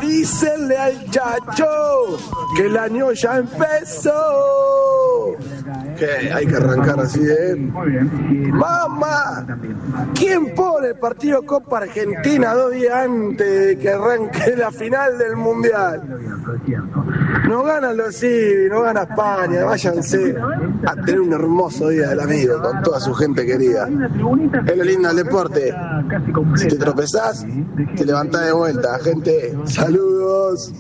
Avísenle al chacho que el año ya empezó. Que hay que arrancar así, ¡Mamá! ¿Quién pone el partido Copa Argentina 2 días antes de que arranque la final del Mundial? No ganan los Civi, no gana España, váyanse a tener un hermoso día del amigo con toda su gente querida. Es lo lindo del deporte. Si te tropezás, te levantás de vuelta, gente. Saludos.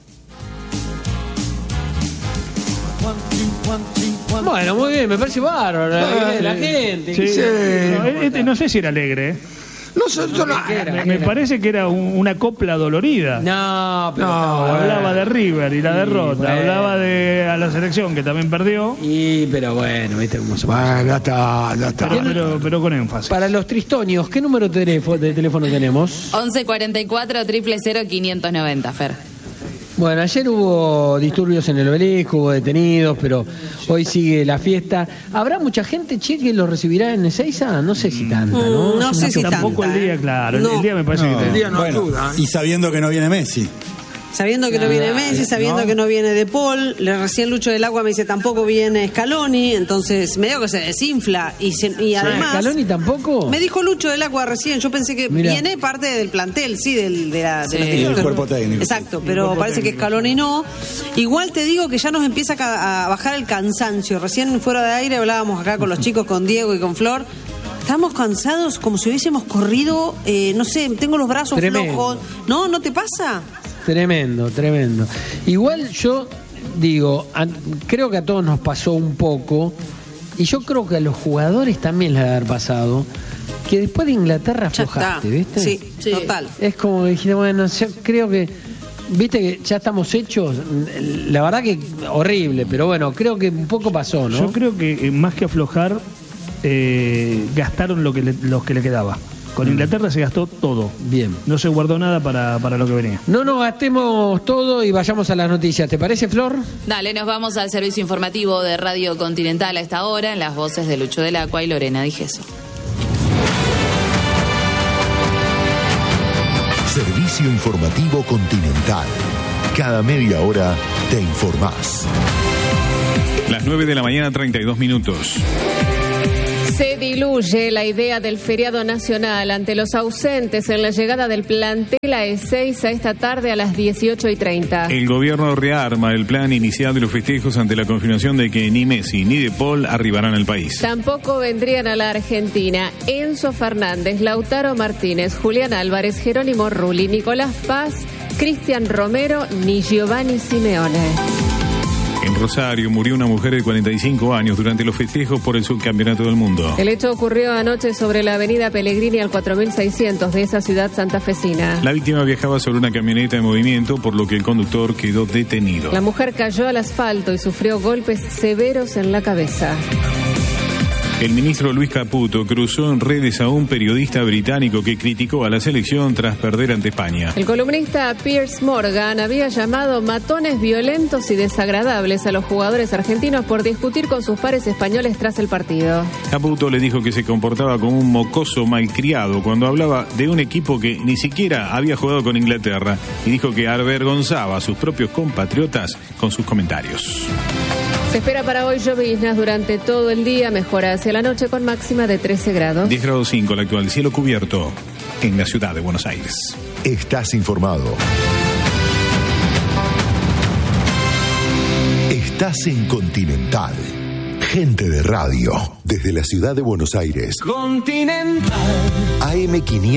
Bueno, muy bien, me parece bárbaro la gente. Sí. No sé si era alegre, me parece que era una copla dolorida. No, hablaba de River y la derrota, hablaba de a la selección que también perdió. Pero bueno, viste cómo se pasa. Ya está. Pero con énfasis. Para los tristonios, ¿qué número de teléfono tenemos? 1144 000 590, Fer. Bueno, ayer hubo disturbios en el Obelisco, hubo detenidos, pero hoy sigue la fiesta. ¿Habrá mucha gente, Che, que lo recibirá en Ezeiza? No sé si tanta, ¿no? No sé si tampoco tanta. El día, claro. El día me parece que... El día no ayuda. Y sabiendo que no viene Messi. Sabiendo que no viene Messi, sabiendo que no viene De Paul, recién Lucho del Agua me dice tampoco viene Scaloni, entonces medio que se desinfla y además... ¿Scaloni tampoco? Me dijo Lucho del Agua recién, yo pensé que viene parte del plantel, del cuerpo técnico. Exacto, pero parece que Scaloni no. Igual te digo que ya nos empieza a bajar el cansancio. Recién fuera de aire hablábamos acá con los chicos, con Diego y con Flor. Estamos cansados como si hubiésemos corrido, no sé, tengo los brazos flojos. ¿No te pasa? Tremendo. Igual yo digo, creo que a todos nos pasó un poco, y yo creo que a los jugadores también les ha haber pasado, que después de Inglaterra aflojaste, ¿viste? Sí, total. Es como que dijiste, bueno, yo creo que, viste que ya estamos hechos, la verdad que horrible, pero bueno, creo que un poco pasó, ¿no? Yo creo que más que aflojar, gastaron los que le quedaba. Con Inglaterra se gastó todo. Bien. No se guardó nada para lo que venía. No nos gastemos todo y vayamos a las noticias. ¿Te parece, Flor? Dale, nos vamos al servicio informativo de Radio Continental a esta hora, en las voces de Lucho del Agua y Lorena Di Gesso. Servicio informativo Continental. Cada media hora te informás. Las 9 de la mañana, 32 minutos. Se diluye la idea del feriado nacional ante los ausentes en la llegada del plantel a Ezeiza esta tarde a las 18:30. El gobierno rearma el plan inicial de los festejos ante la confirmación de que ni Messi ni De Paul arribarán al país. Tampoco vendrían a la Argentina Enzo Fernández, Lautaro Martínez, Julián Álvarez, Jerónimo Rulli, Nicolás Paz, Cristian Romero ni Giovanni Simeone. En Rosario murió una mujer de 45 años durante los festejos por el subcampeonato del mundo. El hecho ocurrió anoche sobre la avenida Pellegrini al 4600 de esa ciudad santafesina. La víctima viajaba sobre una camioneta en movimiento, por lo que el conductor quedó detenido. La mujer cayó al asfalto y sufrió golpes severos en la cabeza. El ministro Luis Caputo cruzó en redes a un periodista británico que criticó a la selección tras perder ante España. El columnista Piers Morgan había llamado matones violentos y desagradables a los jugadores argentinos por discutir con sus pares españoles tras el partido. Caputo le dijo que se comportaba como un mocoso malcriado cuando hablaba de un equipo que ni siquiera había jugado con Inglaterra, y dijo que avergonzaba a sus propios compatriotas con sus comentarios. Se espera para hoy lloviznas durante todo el día, mejora hacia la noche con máxima de 13 grados. 10 grados 5 la actual, cielo cubierto en la ciudad de Buenos Aires. Estás informado. Estás en Continental. Gente de radio. Desde la ciudad de Buenos Aires. Continental. AM500.